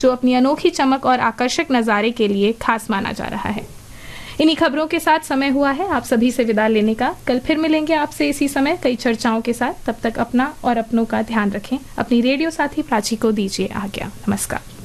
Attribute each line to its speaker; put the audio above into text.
Speaker 1: जो अपनी अनोखी चमक और आकर्षक नज़ारे के लिए खास माना जा रहा है। इन्हीं खबरों के साथ समय हुआ है आप सभी से विदा लेने का। कल फिर मिलेंगे आपसे इसी समय कई चर्चाओं के साथ। तब तक अपना और अपनों का ध्यान रखें। अपनी रेडियो साथी प्राची को दीजिए आज्ञा। नमस्कार।